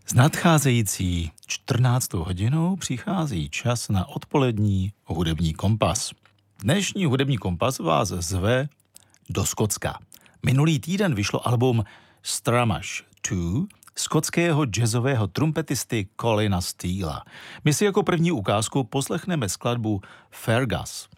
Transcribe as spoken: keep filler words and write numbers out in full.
S nadcházející čtrnáctou hodinou přichází čas na odpolední hudební kompas. Dnešní hudební kompas vás zve do Skotska. Minulý týden vyšlo album Stramash dva skotského jazzového trumpetisty Colina Steela. My si jako první ukázku poslechneme skladbu Fergus.